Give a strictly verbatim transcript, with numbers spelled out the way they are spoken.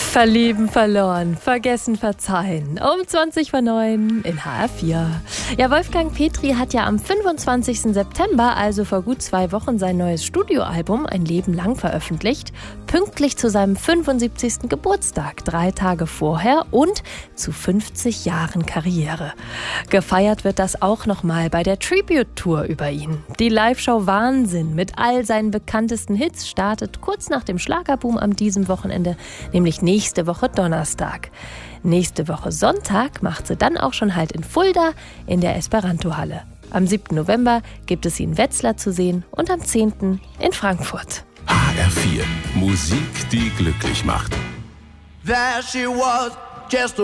Verlieben, verloren, vergessen, verzeihen. Um zwanzig vor neun in H R vier. Ja, Wolfgang Petri hat ja am fünfundzwanzigsten September, also vor gut zwei Wochen, sein neues Studioalbum Ein Leben lang veröffentlicht. Pünktlich zu seinem fünfundsiebzigsten Geburtstag, drei Tage vorher und zu fünfzig Jahren Karriere. Gefeiert wird das auch nochmal bei der Tribute-Tour über ihn. Die Live-Show Wahnsinn mit all seinen bekanntesten Hits startet kurz nach dem Schlagerboom am diesem Wochenende, nämlich nächste Woche Donnerstag. Nächste Woche Sonntag macht sie dann auch schon Halt in Fulda in der Esperanto-Halle. Am siebten November gibt es sie in Wetzlar zu sehen und am zehnten in Frankfurt. H R vier. Musik, die glücklich macht. There she was, just